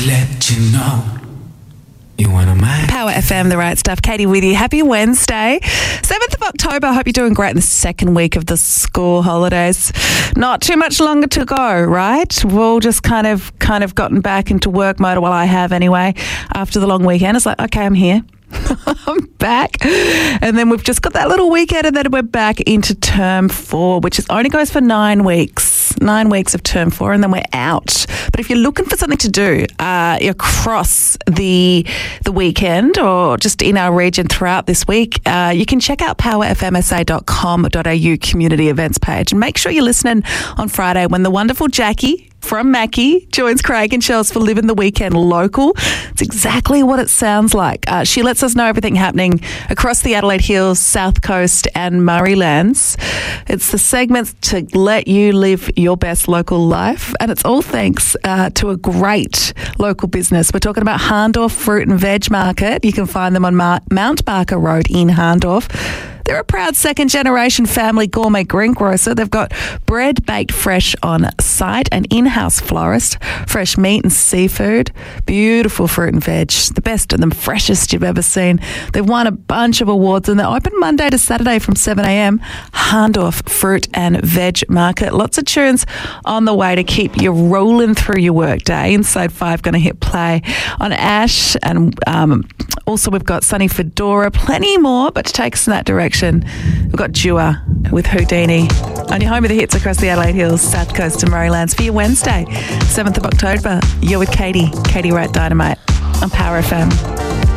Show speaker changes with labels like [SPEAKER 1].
[SPEAKER 1] let you know you one of mine.
[SPEAKER 2] Power FM, the right stuff. Katie with you. Happy Wednesday, 7th of October. I hope you're doing great in the second week of the school holidays. Not too much longer to go, right? We've all just kind of gotten back into work mode. Well, I have anyway. After the long weekend, it's like, okay, I'm here. I'm back. And then we've just got that little weekend and then we're back into term 4, which only goes for 9 weeks. 9 weeks of term 4 and then we're out. But if you're looking for something to do across the weekend or just in our region throughout this week, you can check out powerfmsa.com.au community events page and make sure you're listening on Friday when the wonderful Jackie from Mackie joins Craig and Shells for Living the Weekend Local. It's exactly what it sounds like. She lets us know everything happening across the Adelaide Hills, South Coast and Murray Lands. It's the segment to let you live your best local life, and it's all thanks to a great local business. We're talking about Harndorf Fruit and Veg Market. You can find them on Mount Barker Road in Harndorf. They're a proud second-generation family gourmet greengrocer. They've got bread baked fresh on site, an in-house florist, fresh meat and seafood, beautiful fruit and veg, the best and the freshest you've ever seen. They've won a bunch of awards and they're open Monday to Saturday from 7am. Harndorf Fruit and Veg Market. Lots of tunes on the way to keep you rolling through your workday. Inside 5 going to hit play on Ash, and also we've got Sunny Fedora, plenty more, but to take us in that direction, we've got Dua with Houdini on your home of the hits across the Adelaide Hills, South Coast and Murray Lands for your Wednesday, 7th of October. You're with Katie Wright Dynamite on Power FM.